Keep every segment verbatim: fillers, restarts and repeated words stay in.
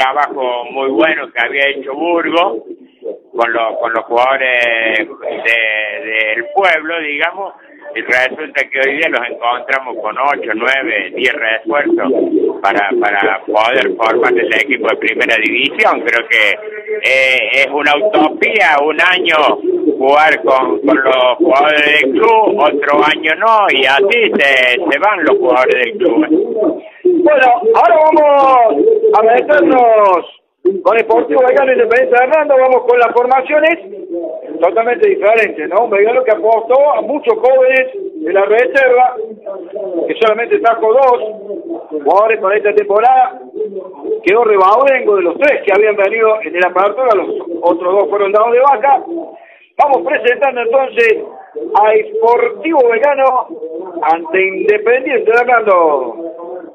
trabajo muy bueno que había hecho Burgo con los con los jugadores de, del pueblo, digamos, y resulta que hoy día los encontramos con ocho, nueve, diez refuerzos para para poder formar el equipo de primera división. Creo que eh, es una utopía un año jugar con, con los jugadores del club, otro año no, y así se, se van los jugadores del club. Bueno, ahora vamos a meternos con Sportivo Belgrano Independiente de Hernando. Vamos con las formaciones totalmente diferentes, ¿no? Un Belgrano que apostó a muchos jóvenes de la reserva, que solamente trajo dos jugadores para esta temporada. Quedó Rebaudengo de los tres que habían venido en el apertura, los otros dos fueron dados de baja. Vamos presentando entonces a Sportivo Belgrano ante Independiente de Hernando.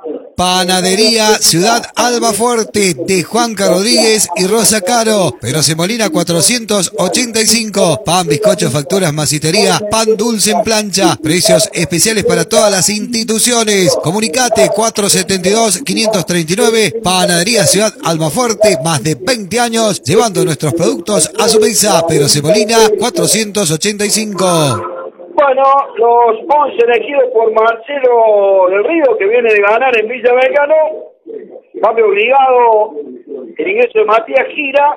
Panadería Ciudad Almafuerte de Juanca Rodríguez y Rosa Caro. Pedro Semolina cuatrocientos ochenta y cinco. Pan, bizcocho, facturas, masistería, pan dulce en plancha. Precios especiales para todas las instituciones. Comunicate cuatrocientos setenta y dos, quinientos treinta y nueve. Panadería Ciudad Almafuerte, más de veinte años llevando nuestros productos a su mesa. Pedro Semolina cuatrocientos ochenta y cinco. Bueno, los once elegidos por Marcelo del Río, que viene de ganar en Villa Belgrano. Cambio obligado el ingreso de Matías Gira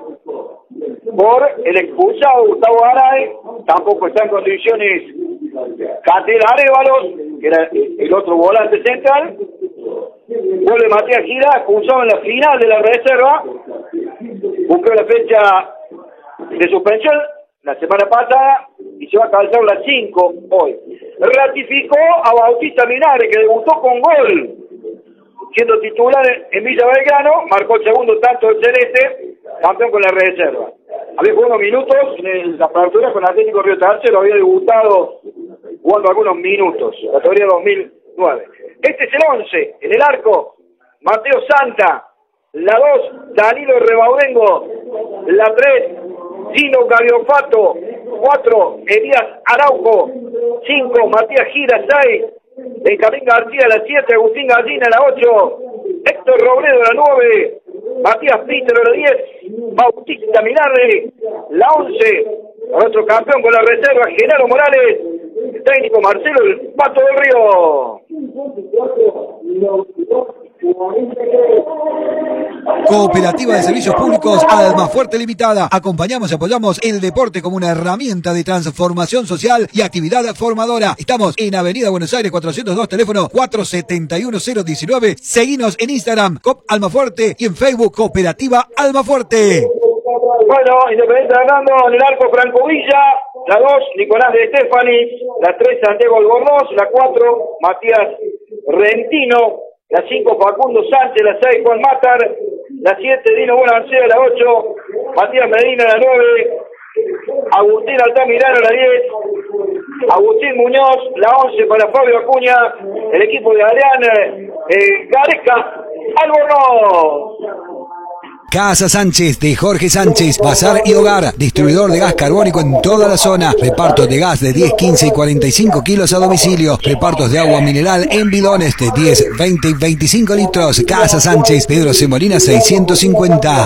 por el expulsado Gustavo Garay. Tampoco está en condiciones Catel Arévalos, que era el otro volante central. Vuelve Matías Gira, expulsado en la final de la reserva. Cumplió la fecha de suspensión la semana pasada y se va a calzar las cinco hoy. Ratificó a Bautista Minares, que debutó con gol, siendo titular en Villa Belgrano, marcó el segundo tanto del Celeste, campeón con la reserva. Había jugado unos minutos en la apertura con Atlético Río Tercero, había debutado jugando algunos minutos, la categoría dos mil nueve. Este es el once, en el arco, Mateo Santa, la dos, Danilo Rebaudengo, la tres, Gino Gaviofato, cuatro, Elías Araujo, cinco, Matías Gira, seis, Benjamín García, la siete, Agustín Gallina, la ocho, Héctor Robledo, la nueve, Matías Pítero, la diez, Bautista Minares, la once, nuestro campeón con la reserva, Genaro Morales, el técnico Marcelo el Pato del Río. Cooperativa de Servicios Públicos Almafuerte Limitada. Acompañamos y apoyamos el deporte como una herramienta de transformación social y actividad formadora. Estamos en Avenida Buenos Aires cuatrocientos dos, teléfono cuatro siete uno cero uno nueve. Seguinos en Instagram, Cop Almafuerte, y en Facebook, Cooperativa Almafuerte. Bueno, Independiente Hernando en el arco, Franco Villa, la dos, Nicolás de Estefani, la tres, Santiago Albornoz, la cuatro, Matías Rentino, la cinco, Facundo Sánchez, la seis, Juan Matar, la siete, Dino Bonancea, la ocho, Matías Medina, la nueve, Agustín Altamirano, la diez, Agustín Muñoz, la once para Fabio Acuña, el equipo de Adrián eh, Gareca, Albornoz. Casa Sánchez de Jorge Sánchez, Bazar y Hogar, distribuidor de gas carbónico en toda la zona, repartos de gas de diez, quince y cuarenta y cinco kilos a domicilio, repartos de agua mineral en bidones de diez, veinte y veinticinco litros. Casa Sánchez, Pedro Semolina seiscientos cincuenta.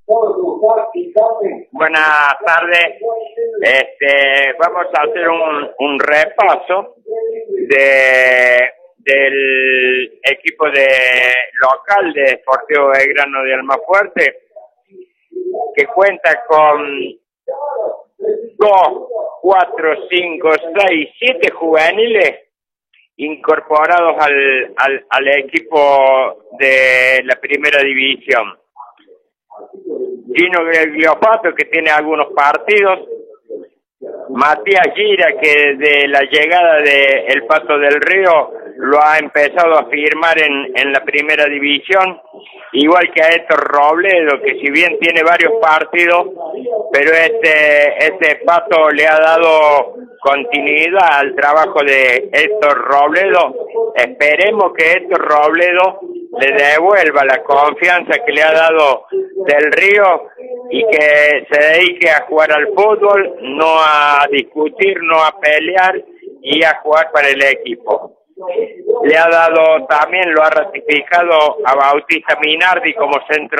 Buenas tardes, este, vamos a hacer un, un repaso de del equipo de local de Sportivo Belgrano de Almafuerte, que cuenta con dos, cuatro, cinco, seis, siete juveniles incorporados al, al, al equipo de la primera división. Gino Gliopato, que tiene algunos partidos, Matías Gira, que desde la llegada de El Pato del Río lo ha empezado a firmar en, en la primera división, igual que a Héctor Robledo, que si bien tiene varios partidos, pero este, este Pato le ha dado continuidad al trabajo de Héctor Robledo. Esperemos que Héctor Robledo le devuelva la confianza que le ha dado Del Río y que se dedique a jugar al fútbol, no a discutir, no a pelear, y a jugar para el equipo. Le ha dado también, lo ha ratificado a Bautista Minardi como centro